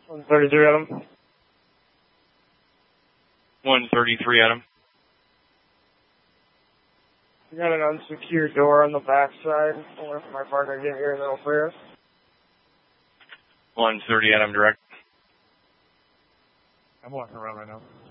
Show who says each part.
Speaker 1: 133 Adam.
Speaker 2: 133 Adam.
Speaker 1: You got an unsecured door on the back side. Or if my partner get here, that'll clear us.
Speaker 2: 130 Adam direct.
Speaker 3: I'm walking around right now.